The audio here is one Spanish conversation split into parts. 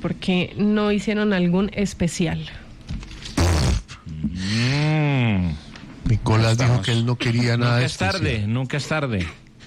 ¿por qué no hicieron algún especial? Nicolás dijo que él no quería nada Nunca es tarde, nunca es tarde.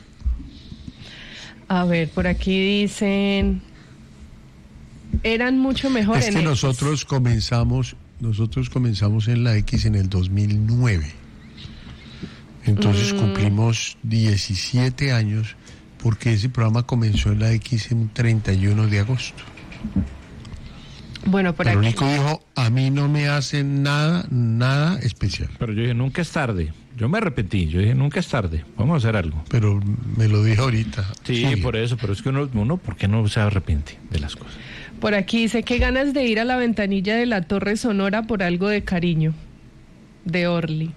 A ver, por aquí dicen, eran mucho mejor Es en que X. nosotros comenzamos en la X en el 2009. Entonces cumplimos 17 años porque ese programa comenzó en la X en 31 de agosto. Bueno, por Pero aquí. Nico dijo, a mí no me hacen nada especial. Pero yo dije, nunca es tarde. Yo me arrepentí, yo dije, nunca es tarde. Vamos a hacer algo. Pero me lo dijo ahorita. Sí, por eso, pero es que uno, ¿por qué no se arrepiente de las cosas? Por aquí dice, qué ganas de ir a la ventanilla de la Torre Sonora por algo de cariño. De Orly.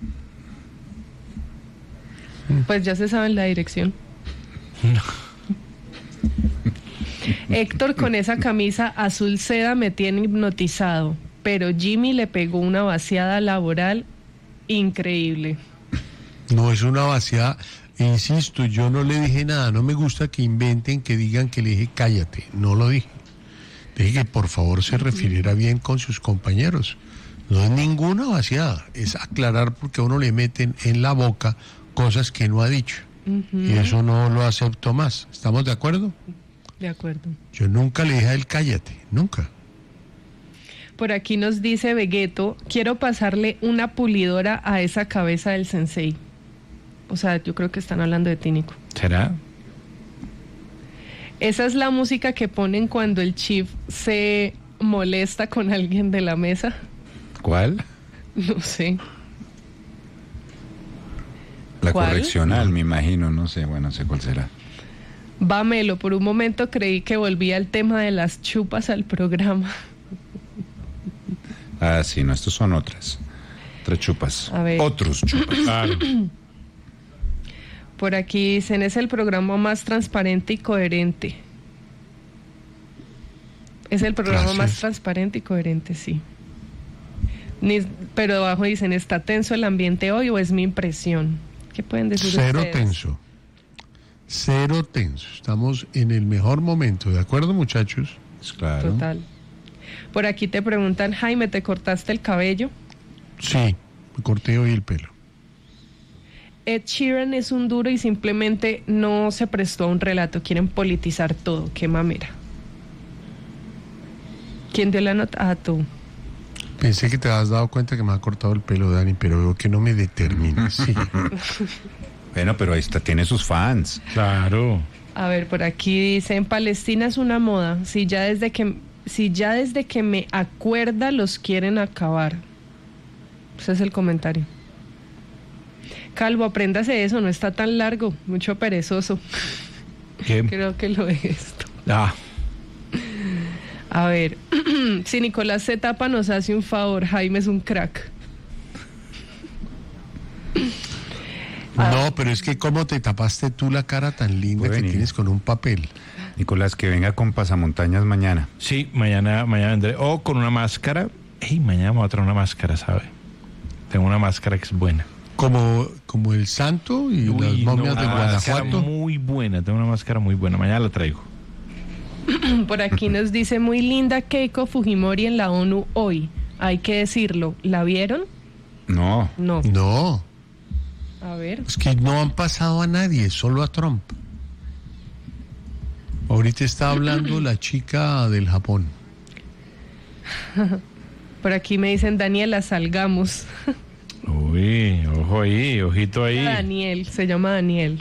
Pues ya se sabe la dirección. Héctor con esa camisa azul seda me tiene hipnotizado, pero Jimmy le pegó una vaciada laboral increíble. No es una vaciada. Insisto, yo no le dije nada. No me gusta que inventen, que digan que le dije cállate. No lo dije. Dije que por favor se refiriera bien con sus compañeros. No es ninguna vaciada. Es aclarar porque a uno le meten en la boca cosas que no ha dicho. Y eso no lo acepto más. ¿Estamos de acuerdo? De acuerdo. Yo nunca le dije a él cállate. Nunca. Por aquí nos dice Vegueto, quiero pasarle una pulidora a esa cabeza del sensei. O sea, yo creo que están hablando de Tínico. ¿Será? Esa es la música que ponen cuando el chief se molesta con alguien de la mesa. ¿Cuál? No sé. La ¿Cuál? correccional, me imagino, no sé, bueno, no sé cuál será. Va, Melo, por un momento creí que volvía el tema de las chupas al programa. Ah, sí, no, estos son otras chupas. A ver. Otros chupas. Claro. Por aquí dicen, es el programa más transparente y coherente. Es el programa Gracias. más transparente y coherente, sí. Pero abajo dicen, ¿está tenso el ambiente hoy o es mi impresión? ¿Qué pueden decir Cero ustedes? tenso. Cero tenso. Estamos en el mejor momento. ¿De acuerdo, muchachos? Claro. Total. Por aquí te preguntan, Jaime, ¿te cortaste el cabello? Sí, me corté hoy el pelo. Ed Sheeran es un duro y simplemente no se prestó a un relato. Quieren politizar todo. Qué mamera. ¿Quién dio la nota? Ah, tú. Pensé que te habías dado cuenta que me ha cortado el pelo, Dani, pero veo que no me determina. Sí. Bueno, pero ahí está, tiene sus fans. Claro. A ver, por aquí dice, en Palestina es una moda. Si ya desde que me acuerda los quieren acabar. Ese es el comentario. Calvo, apréndase eso, no está tan largo, mucho perezoso. ¿Qué? Creo que lo es esto. Ah, A ver, si Nicolás se tapa nos hace un favor, Jaime es un crack. No, pero es que cómo te tapaste tú la cara tan linda Puede que venir. tienes con un papel. Nicolás, que venga con pasamontañas mañana. sí, mañana vendré. O con una máscara. Ey, mañana me voy a traer una máscara, ¿sabe? Tengo una máscara que es buena. Como el santo y las momias de una máscara Guanajuato. muy buena, tengo una máscara muy buena. Mañana la traigo. Por aquí nos dice, muy linda Keiko Fujimori en la ONU hoy. Hay que decirlo, ¿la vieron? No. No. No, A ver. es que no han pasado a nadie, solo a Trump. Ahorita está hablando la chica del Japón. Por aquí me dicen, Daniela, salgamos. Uy, ojo ahí, ojito ahí. Daniel, se llama Daniel.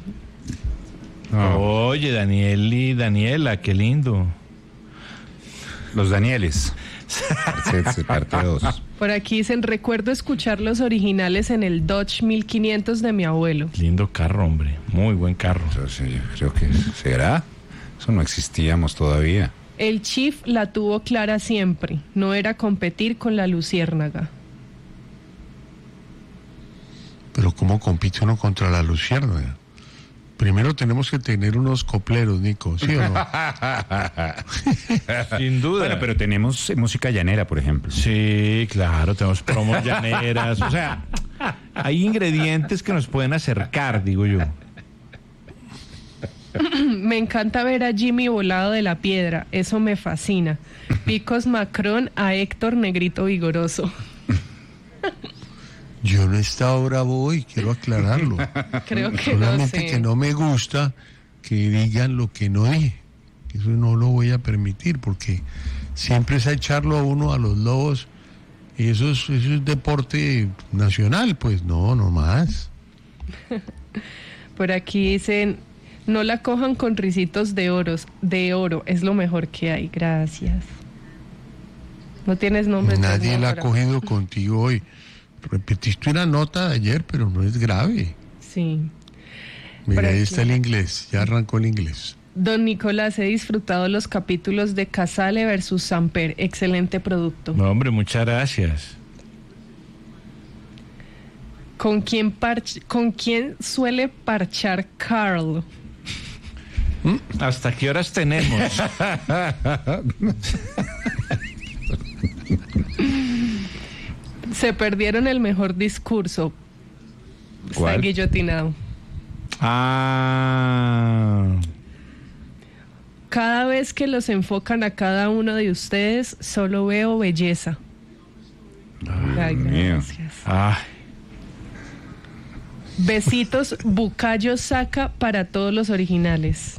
Oye, Daniel y Daniela, qué lindo. Los Danieles. Parte 2. Por aquí dicen, recuerdo escuchar los originales en el Dodge 1500 de mi abuelo. Lindo carro, hombre. Muy buen carro. Entonces, yo creo que será. Eso no existíamos todavía. El Chief la tuvo clara siempre, no era competir con la luciérnaga. Pero ¿cómo compite uno contra la luciérnaga? Primero tenemos que tener unos copleros, Nico, ¿sí o no? Sin duda. Bueno, pero tenemos música llanera, por ejemplo. Sí, claro, tenemos promos llaneras. O sea, hay ingredientes que nos pueden acercar, digo yo. Me encanta ver a Jimmy volado de la piedra, eso me fascina. Picos Macron a Héctor Negrito Vigoroso. Yo no he estado bravo hoy, quiero aclararlo. Creo que Solamente no sé. que no me gusta que digan lo que no dije. Eso no lo voy a permitir porque siempre es a echarlo a uno a los lobos. Y eso es deporte nacional, pues no más. Por aquí dicen, no la cojan con risitos de oro, es lo mejor que hay. Gracias. No tienes nombre. Nadie la ha ahora. cogido contigo hoy. Repetiste una nota de ayer, pero no es grave. Sí. Mira, Por ahí aquí. está el inglés, ya arrancó el inglés. Don Nicolás, he disfrutado los capítulos de Casale versus Samper. Excelente producto. No, hombre, muchas gracias. ¿Con quién suele parchar Carl? ¿Hasta qué horas tenemos? Se perdieron el mejor discurso. Está ¿Cuál? guillotinado. Ah. Cada vez que los enfocan a cada uno de ustedes, solo veo belleza. Ay, mío. gracias. Ah. Besitos, Bucayo Saca para todos los originales.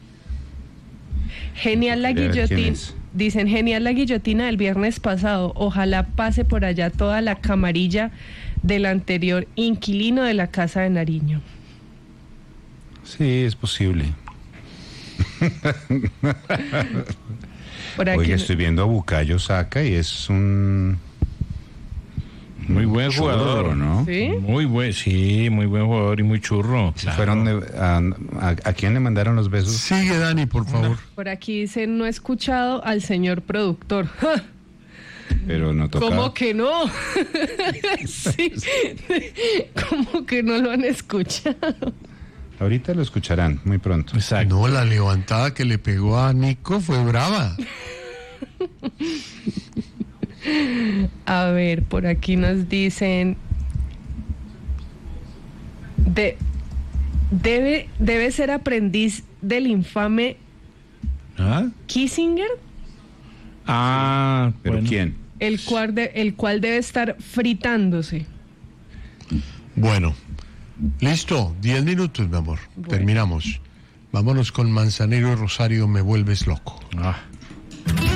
Genial la Quería ver quién guillotina. es. Dicen, genial la guillotina del viernes pasado. Ojalá pase por allá toda la camarilla del anterior inquilino de la casa de Nariño. Sí, es posible. Por aquí. Oiga, estoy viendo a Bucayo Saca y es un Muy buen jugador, churro, ¿no? ¿Sí? Muy buen, sí, muy buen jugador y muy churro. Claro. Fueron ¿a quién le mandaron los besos? Sigue, Dani, por favor. Por aquí dicen, no he escuchado al señor productor. ¡Ja! Pero no tocaba. ¿Cómo que no? Sí. ¿Cómo que no lo han escuchado? Ahorita lo escucharán muy pronto. Exacto. No, la levantada que le pegó a Nico fue brava. A ver, por aquí nos dicen, debe ser aprendiz del infame ¿Ah? Kissinger, Ah, ¿Pero bueno. quién? el cual debe estar fritándose. Bueno, listo, 10 minutos, mi amor. Bueno. Terminamos. Vámonos con Manzanero y Rosario, me vuelves loco. Ah.